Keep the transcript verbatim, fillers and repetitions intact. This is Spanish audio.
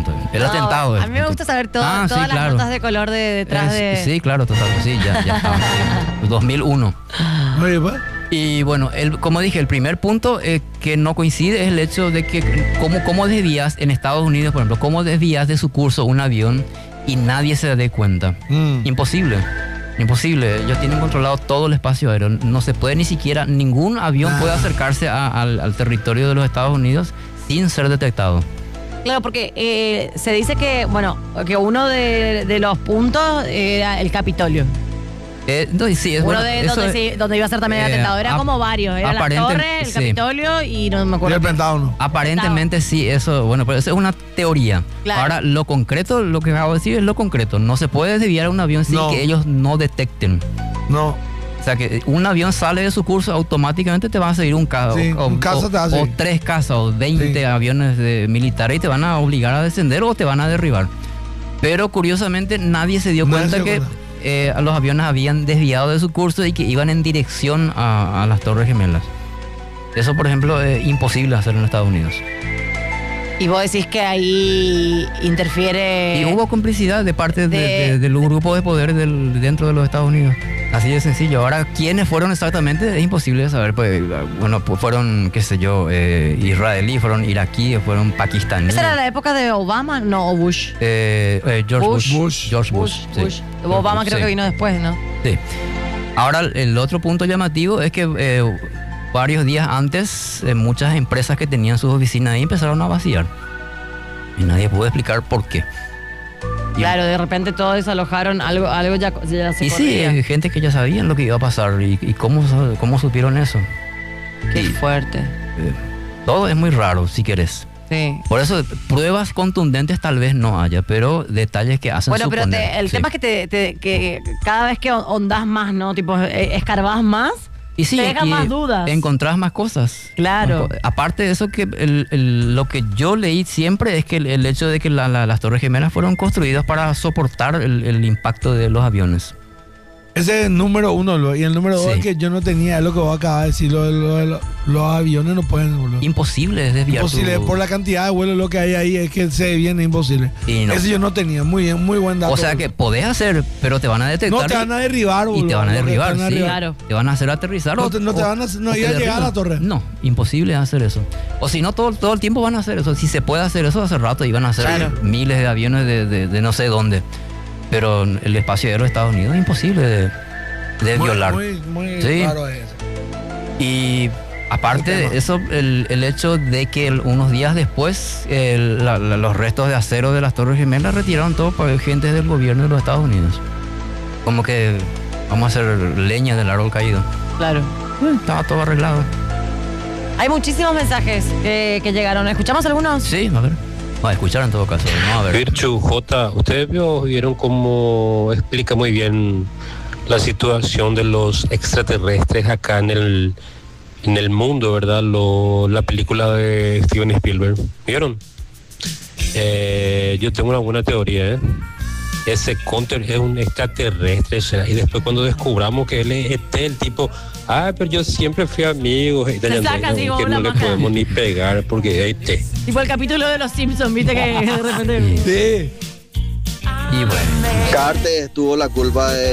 tanto. El No, atentado. A mí me gusta saber todo, Ah, todas sí, las claro. notas de color de detrás Es- de... Sí, claro, total. Sí, ya, ya estaba. Sí, dos mil uno. Oye, pues. Y bueno, el, como dije, el primer punto eh, que no coincide es el hecho de que cómo, cómo desvías en Estados Unidos, por ejemplo, cómo desvías de su curso un avión y nadie se dé cuenta. Mm. Imposible. Imposible. Ellos tienen controlado todo el espacio aéreo. No se puede ni siquiera, ningún avión Ah. puede acercarse a- al, al territorio de los Estados Unidos sin ser detectado. Claro, porque eh, se dice que, bueno, que uno de, de los puntos era el Capitolio. Eh, no, y sí, es Uno bueno, de eso donde, es- sí, donde iba a ser también el eh, atentado. Era ap- como varios. Era las aparente- torres, el sí. Capitolio y no me Y acuerdo. el qué. Pentágono. Aparentemente sí, eso, bueno, pero eso es una teoría. Claro. Ahora, lo concreto, lo que acabo de decir es lo concreto. No se puede desviar un avión sin No. que ellos no detecten. No. O sea, que un avión sale de su curso, automáticamente te va a seguir un caza. Sí, o, un caza o- te va a o seguir. tres cazas o veinte Sí. aviones de militares y te van a obligar a descender o te van a derribar. Pero curiosamente nadie se dio Nadie cuenta se dio que cuenta. eh, los aviones habían desviado de su curso y que iban en dirección a, a las Torres Gemelas. Eso, por ejemplo, es imposible hacer en Estados Unidos. Y vos decís que ahí interfiere... Y hubo complicidad de parte de, de- de- del grupo de poder del- dentro de los Estados Unidos. Así de sencillo. Ahora, ¿quiénes fueron exactamente? Es imposible de saber. Pues, bueno, pues fueron, qué sé yo, eh, israelí, fueron iraquíes, fueron pakistaníes. ¿Esa era la época de Obama? No, o Bush. Eh, eh, George Bush. Bush. Bush. George Bush. Bush, sí. Bush. George Obama Bush, creo sí. que vino después, ¿no? Sí. Ahora, el otro punto llamativo es que eh, varios días antes, eh, muchas empresas que tenían sus oficinas ahí empezaron a vaciar. Y nadie pudo explicar por qué. Y- Claro, de repente todos desalojaron, algo, algo ya, ya se Y sí, corría. hay gente que ya sabían lo que iba a pasar. ¿Y, y cómo, sa- cómo supieron eso? Qué Y, fuerte. eh, todo es muy raro, si querés. Sí. Por eso, pruebas contundentes tal vez no haya, pero detalles que hacen Bueno, pero suponer. te- el Sí. tema es que, te, te- que cada vez que ondás más, ¿no? Tipo, eh, escarbás más, Y sí, te deja aquí más dudas. encontrás más cosas. Claro. Más co- Aparte de eso, que el- el- lo que yo leí siempre es que el, el hecho de que la- la- las Torres Gemelas fueron construidas para soportar el, el impacto de los aviones. Ese es el número uno, lo- y el número dos Sí. es que yo no tenía, es lo que vos acabas de decir, lo, lo- lo- los aviones no pueden, boludo. Imposible es desviar Imposible, tu- por la cantidad de vuelos lo que hay ahí es que se viene imposible. Y no. Ese yo no tenía, muy bien, muy buen dato. O sea que podés hacer, pero te van a detectar. no te y- van a derribar, boludo. Y te van a no te derribar, van a sí. derribar. Claro. Te van a hacer aterrizar. No o- te- no te o- van a- no o te iba a llegar a la derriban. torre. No, imposible hacer eso. O si no, todo, todo el tiempo van a hacer eso. Si se puede hacer eso, hace rato iban a hacer Claro. miles de aviones de, de- de no sé dónde. Pero el espacio aéreo de Estados Unidos es imposible de, de Muy- violar. Muy, muy Sí. raro es eso. Y aparte de eso, el, el hecho de que el- unos días después el- la- la- los restos de acero de las Torres Gemelas retiraron todo para gente del gobierno de los Estados Unidos. Como que vamos a hacer leña del árbol caído. Claro. Eh, Estaba todo arreglado. Hay muchísimos mensajes que, que llegaron. ¿Escuchamos algunos? Sí, a ver. Va a escuchar en todo caso. Vamos a ver. Virchu, J, ustedes vio- vieron cómo explica muy bien la situación de los extraterrestres acá en el en el mundo, ¿verdad? Lo, la película de Steven Spielberg. ¿Vieron? Eh, yo tengo una buena teoría, ¿eh? Ese Conter es un extraterrestre, o sea, y después cuando descubramos que él es E T, el tipo, ah, pero yo siempre fui amigo, y Se saca así como que una no le máscara. podemos ni pegar porque es E T. Tipo el capítulo de los Simpsons, viste que de repente... Sí. Y bueno. Cartes tuvo la culpa de